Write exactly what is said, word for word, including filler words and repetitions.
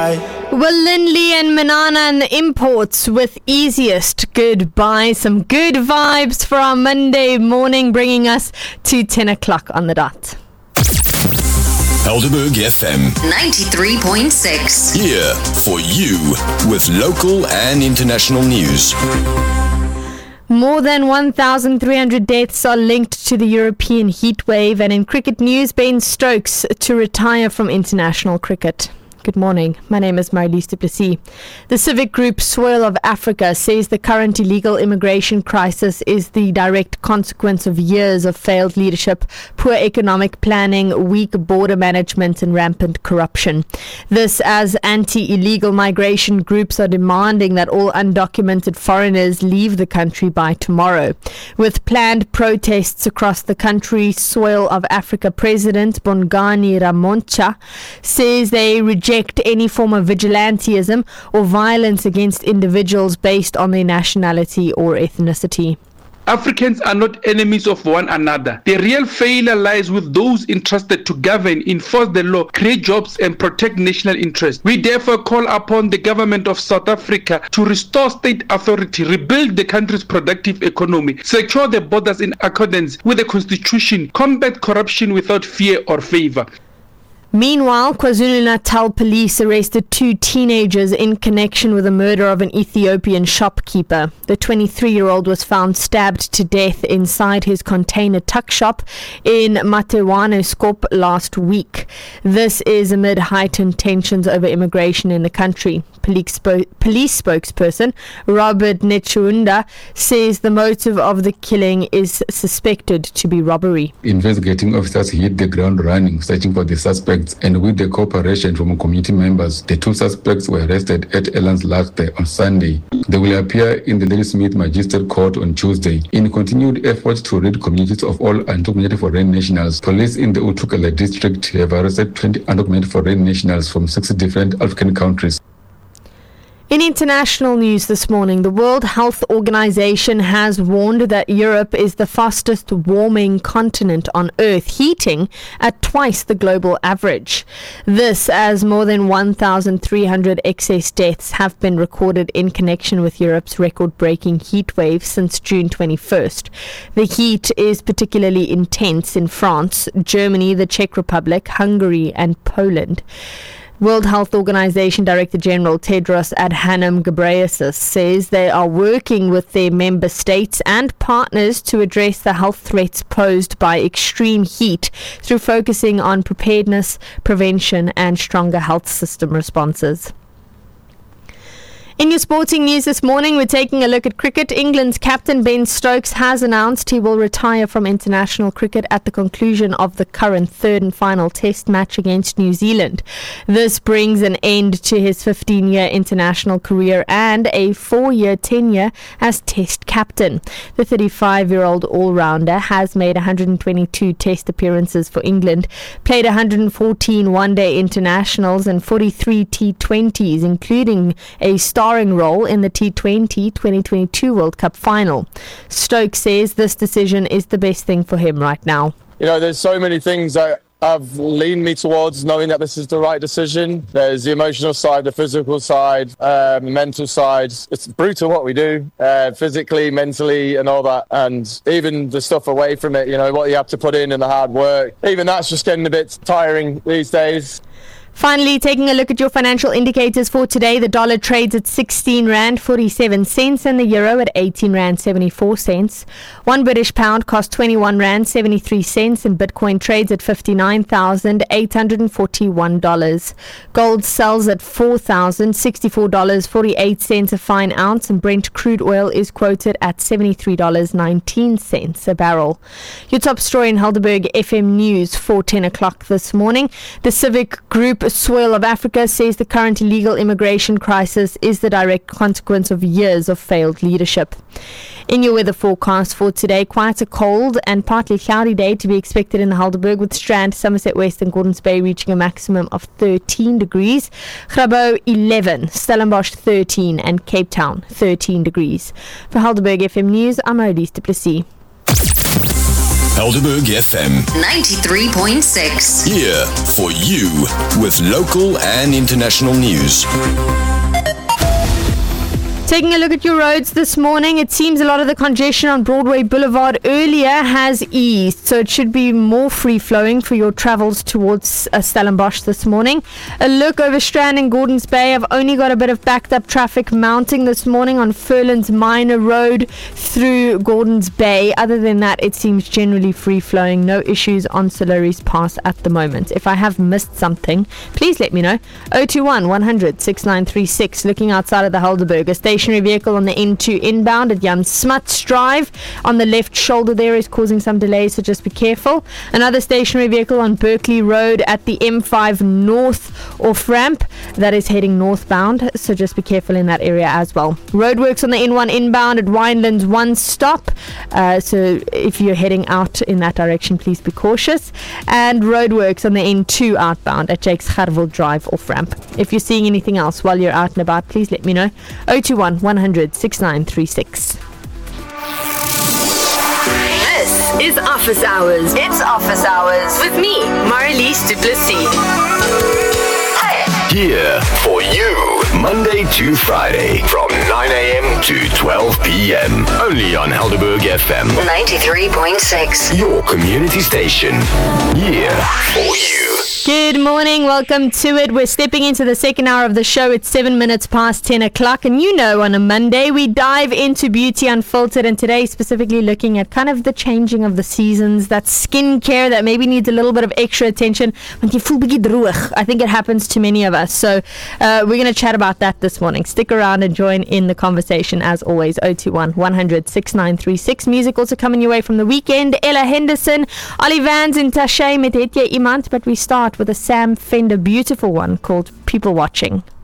goodbye. Well, Lindley and Manana and the imports with easiest goodbye. Some good vibes for our Monday morning, bringing us to ten o'clock on the dot. Helderberg F M ninety-three point six. Here for you with local and international news. More than one thousand three hundred deaths are linked to the European heatwave, and in cricket news, Ben Stokes to retire from international cricket. Good morning. My name is Marlies du Plessis. The civic group Soil of Africa says the current illegal immigration crisis is the direct consequence of years of failed leadership, poor economic planning, weak border management and rampant corruption. This as anti-illegal migration groups are demanding that all undocumented foreigners leave the country by tomorrow. With planned protests across the country, Soil of Africa President Bongani Ramoncha says they reject any form of vigilantism or violence against individuals based on their nationality or ethnicity. Africans are not enemies of one another. The real failure lies with those entrusted to govern, enforce the law, create jobs and protect national interests. We therefore call upon the government of South Africa to restore state authority, rebuild the country's productive economy, secure the borders in accordance with the constitution, combat corruption without fear or favor. Meanwhile, KwaZulu-Natal police arrested two teenagers in connection with the murder of an Ethiopian shopkeeper. The twenty-three-year-old was found stabbed to death inside his container tuck shop in Matewaneskop last week. This is amid heightened tensions over immigration in the country. Police, spo- police spokesperson Robert Nechunda says the motive of the killing is suspected to be robbery. Investigating officers hit the ground running, searching for the suspects, and with the cooperation from community members, the two suspects were arrested at Elandslaagte on Sunday. They will appear in the Ladysmith Magistrate Court on Tuesday. In continued efforts to rid communities of all undocumented foreign nationals, police in the Utukela district have arrested twenty undocumented foreign nationals from six different African countries. In international news this morning, the World Health Organization has warned that Europe is the fastest warming continent on Earth, heating at twice the global average. This as more than one thousand three hundred excess deaths have been recorded in connection with Europe's record-breaking heat wave since June twenty-first. The heat is particularly intense in France, Germany, the Czech Republic, Hungary and Poland. World Health Organization Director General Tedros Adhanom Ghebreyesus says they are working with their member states and partners to address the health threats posed by extreme heat through focusing on preparedness, prevention and stronger health system responses. In your sporting news this morning, we're taking a look at cricket. England's captain Ben Stokes has announced he will retire from international cricket at the conclusion of the current third and final test match against New Zealand. This brings an end to his fifteen-year international career and a four-year tenure as test captain. The thirty-five-year-old all-rounder has made one hundred twenty-two test appearances for England, played one hundred fourteen one-day internationals and forty-three T twenties, including a star role in the T twenty twenty twenty-two World Cup final. Stokes says this decision is the best thing for him right now. You know, there's so many things that have leaned me towards knowing that this is the right decision. There's the emotional side, the physical side, uh, mental side. It's brutal what we do, uh, physically, mentally and all that. And even the stuff away from it, you know, what you have to put in and the hard work. Even that's just getting a bit tiring these days. Finally, taking a look at your financial indicators for today, the dollar trades at sixteen rand forty-seven cents and the euro at eighteen rand seventy-four cents. One British pound costs twenty-one rand seventy-three cents and Bitcoin trades at fifty-nine thousand eight hundred forty-one dollars. Gold sells at four thousand sixty-four dollars and forty-eight cents a fine ounce, and Brent crude oil is quoted at seventy-three dollars and nineteen cents a barrel. Your top story in Helderberg F M News for ten o'clock this morning. The civic group Soil of Africa says the current illegal immigration crisis is the direct consequence of years of failed leadership. In your weather forecast for today, quite a cold and partly cloudy day to be expected in the Helderberg, with Strand, Somerset West and Gordons Bay reaching a maximum of thirteen degrees. Grabo eleven, Stellenbosch thirteen and Cape Town thirteen degrees. For Helderberg F M News, I'm Marlies du Plessis. Helderberg F M. ninety-three point six. Here for you with local and international news. Taking a look at your roads this morning, it seems a lot of the congestion on Broadway Boulevard earlier has eased, so it should be more free-flowing for your travels towards uh, Stellenbosch this morning. A look over Strand and Gordons Bay. I've only got a bit of backed-up traffic mounting this morning on Furlands Minor Road through Gordons Bay. Other than that, it seems generally free-flowing. No issues on Solaris Pass at the moment. If I have missed something, please let me know. oh two one, one hundred, sixty-nine thirty-six. Looking outside of the Helderberg, a station Stationary vehicle on the N two inbound at Jan Smuts Drive on the left shoulder there is causing some delays, so just be careful. Another stationary vehicle on Berkeley Road at the M five North off ramp that is heading northbound, so just be careful in that area as well. Roadworks on the N one inbound at Winelands one stop, uh, so if you're heading out in that direction, please be cautious. And roadworks on the N two outbound at Jakes Gerwel Drive off ramp. If you're seeing anything else while you're out and about, please let me know. oh two one, one hundred, sixty-nine thirty-six. This is Office Hours. It's Office Hours with me, Marlies Duplessis. Here for you, Monday to Friday from nine a.m. to twelve p.m. Only on Helderberg F M. ninety-three point six. Your community station. Here for you. Good morning, welcome to it. We're stepping into the second hour of the show. It's seven minutes past ten o'clock, and you know on a Monday we dive into Beauty Unfiltered, and today specifically looking at kind of the changing of the seasons, that skincare that maybe needs a little bit of extra attention. Want jy voel bietjie droog. I think it happens to many of us, so uh, we're going to chat about that this morning. Stick around and join in the conversation as always. oh two one, one hundred, sixty-nine thirty-six. Music also coming your way from the weekend. Ella Henderson, Ollie Vans and Tashay met Het Jy Iemand, but we start with a Sam Fender beautiful one called People Watching.